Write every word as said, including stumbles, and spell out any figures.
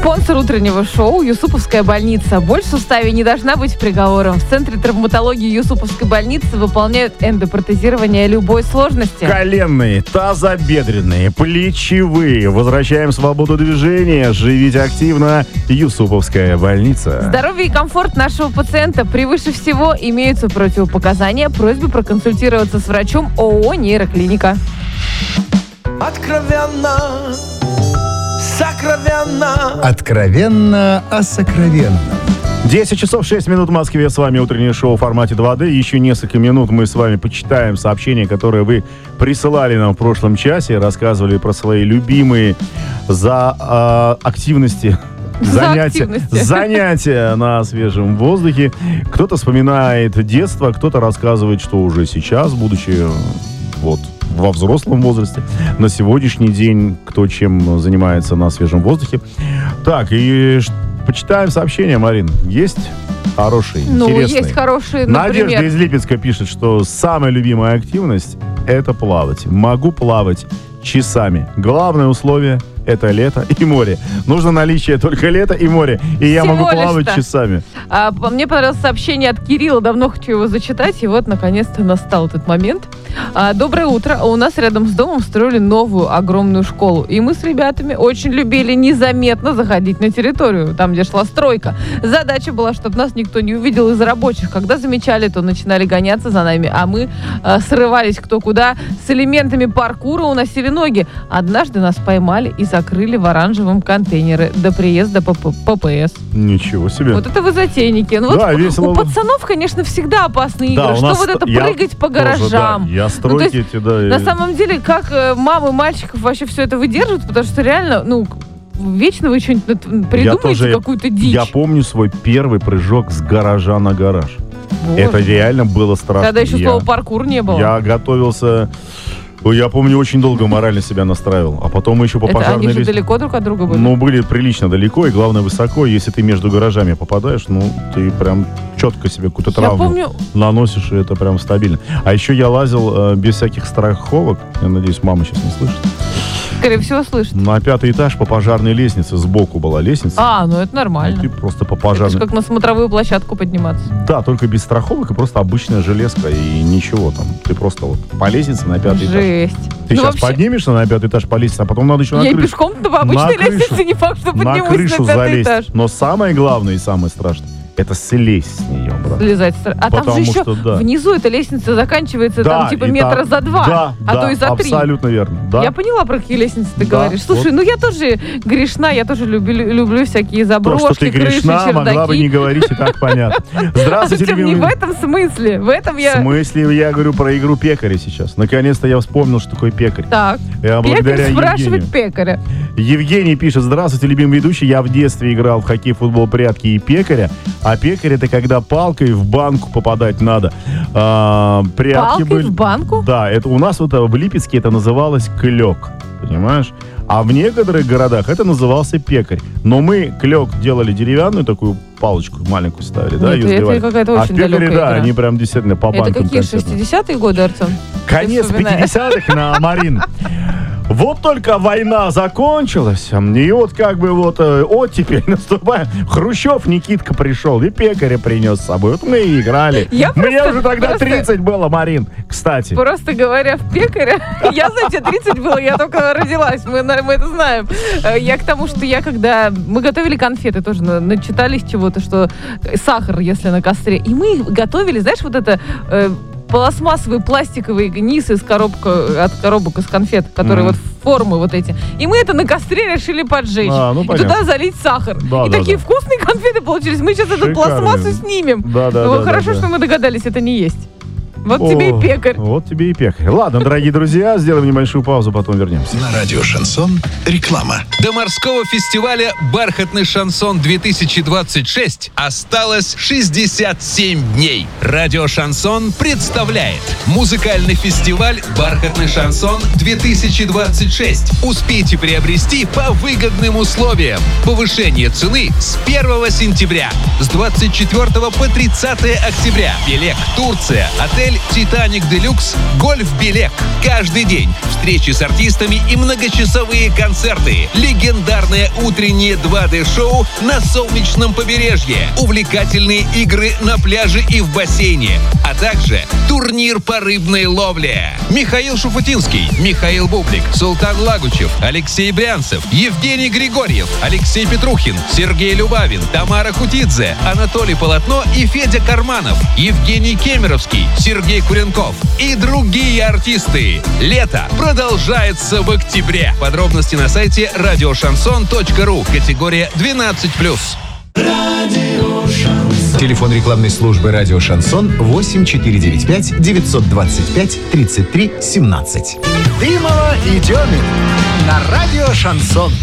Спонсор утреннего шоу — Юсуповская больница. Боль в суставе не должна быть приговором. В Центре травматологии Юсуповской больницы выполняют эндопротезирование любой сложности. Коленные, тазобедренные, плечевые. Возвращаем свободу движения. Живите активно. Юсуповская больница. Здоровье и комфорт нашего пациента превыше всего. Имеются противопоказания. Просьбе проконсультироваться с врачом ООО «Нейроклиника». Откровенно, сокровенно. Откровенно о сокровенном. десять часов шесть минут в Москве. С вами утреннее шоу в формате два дэ. Еще несколько минут мы с вами почитаем сообщения, которые вы присылали нам в прошлом часе. Рассказывали про свои любимые за э, активности. Занятия, занятия на свежем воздухе. Кто-то вспоминает детство, кто-то рассказывает, что уже сейчас, будучи вот во взрослом возрасте, на сегодняшний день, кто чем занимается на свежем воздухе. Так, и почитаем сообщения, Марин. Есть хорошие, ну, интересные? Ну, есть хорошие, например. Надежда из Липецка пишет, что самая любимая активность — это плавать. Могу плавать часами. Главное условие — это лето и море. Нужно наличие только лета и море. И я Всего могу плавать лишь-то. часами. А, мне понравилось сообщение от Кирилла. Давно хочу его зачитать. И вот, наконец-то, настал этот момент. А, доброе утро. У нас рядом с домом строили новую огромную школу. И мы с ребятами очень любили незаметно заходить на территорию, там, где шла стройка. Задача была, чтобы нас никто не увидел из рабочих. Когда замечали, то начинали гоняться за нами. А мы а, срывались кто куда. С элементами паркура уносили ноги. Однажды нас поймали и закрыли в оранжевом контейнере до приезда ППС. Ничего себе. Вот это вы затейники. Ну, да, вот весело. у пацанов, конечно, всегда опасные игры. Да, что нас вот это я прыгать по тоже, гаражам. Да, я стройки ну, есть, эти, да. На самом деле, как э, мамы мальчиков вообще все это выдерживают, потому что реально, ну, вечно вы что-нибудь придумаете, какую-то дичь. Я помню свой первый прыжок с гаража на гараж. Боже. Это реально было страшно. Тогда еще я, слова паркур не было. Я готовился... Я помню, очень долго морально себя настраивал. А потом мы еще по это пожарной они же лестнице... далеко друг от друга были? Ну, были прилично далеко, и главное, высоко. Если ты между гаражами попадаешь, ну, ты прям четко себе какую-то травму я помню... наносишь, и это прям стабильно. А еще я лазил э, без всяких страховок. Я надеюсь, мама сейчас не слышит. Скорее всего, слышит. На пятый этаж по пожарной лестнице. Сбоку была лестница. А, ну это нормально. И ты просто по пожарной... Это же как на смотровую площадку подниматься. Да, только без страховок и просто обычная железка. И ничего там. Ты просто вот по лестнице на пятый Жесть. этаж. Ты ну, сейчас вообще... поднимешься на пятый этаж по лестнице, а потом надо еще на я крышу. Я пешком-то по обычной лестнице не факт, что поднимусь на крышу на пятый залезть. этаж. Но самое главное и самое страшное — это слезть с нее, брат. Слезать. А Потому там же еще что, да. внизу эта лестница заканчивается да, там типа метра там, за два, да, а да, то и за три. Абсолютно верно. Да. Я поняла, про какие лестницы ты да, говоришь. Слушай, вот. ну я тоже грешна, я тоже люблю, люблю всякие заброшки, То, что ты крыши, грешна, чердаки. могла бы не говорить, и так понятно. Здравствуйте, а не в этом смысле. В этом я... В смысле, я говорю про игру пекаря сейчас. Наконец-то я вспомнил, что такое пекарь. Так, я пекарь спрашивает пекаря. Евгений пишет: здравствуйте, любимый ведущий. Я в детстве играл в хоккей, футбол, прятки и пекаря. А пекарь — это когда палкой в банку попадать надо. А, прятки палкой были... в банку? Да, это у нас вот в Липецке это называлось клёк. Понимаешь? А в некоторых городах это назывался пекарь. Но мы клёк делали деревянную такую палочку маленькую ставили, да, Нет, ее это какая-то очень а в пекаре, далекая да, игра. они прям действительно по банкам. Это какие, концертно. шестидесятые годы, Артем? Конец пятидесятых на Марин. Вот только война закончилась, и вот как бы вот э, оттепель наступает. Хрущев Никитка пришел и пекаря принес с собой. Вот мы и играли. Я Мне просто, уже тогда просто, тридцать было, Марин, кстати. Просто говоря в пекаря, я, знаете, тридцать было, я только родилась, мы, мы это знаем. Я к тому, что я когда... Мы готовили конфеты тоже, начитались чего-то, что сахар, если на костре. И мы готовили, знаешь, вот это... Э, пластмассовые пластиковые низ из коробка, от коробок из конфет, которые mm-hmm. вот формы вот эти. И мы это на костре решили поджечь. А, ну, и туда залить сахар. Да, и да, такие да. вкусные конфеты получились. Мы сейчас Шикарные. Эту пластмассу снимем. Да, да, ну, да, хорошо, да, что да. мы догадались это не есть. Вот О, тебе и пекарь. Вот тебе и пекарь. Ладно, дорогие друзья, сделаем небольшую паузу, потом вернемся. На радио «Шансон» реклама. До морского фестиваля «Бархатный шансон-две тысячи двадцать шесть» осталось шестьдесят семь дней. Радио «Шансон» представляет музыкальный фестиваль «Бархатный шансон-две тысячи двадцать шесть». Успейте приобрести по выгодным условиям. Повышение цены с первого сентября. С двадцать четвёртого по тридцатое октября. Белек, Турция, отель «Титаник Делюкс», гольф-белек. Каждый день встречи с артистами и многочасовые концерты. Легендарная бесплатное утреннее два дэ-шоу на солнечном побережье, увлекательные игры на пляже и в бассейне, а также турнир по рыбной ловле. Михаил Шуфутинский, Михаил Бублик, Султан Лагучев, Алексей Брянцев, Евгений Григорьев, Алексей Петрухин, Сергей Любавин, Тамара Хутидзе, Анатолий Полотно и Федя Карманов, Евгений Кемеровский, Сергей Куренков и другие артисты. Лето продолжается в октябре. Подробности на сайте радиошансон точка ру. Категория двенадцать плюс. Телефон рекламной службы «Радио Шансон» восемь четыре девять пять девятьсот двадцать пять тридцать три семнадцать. Дымова и Демин на радио «Шансон».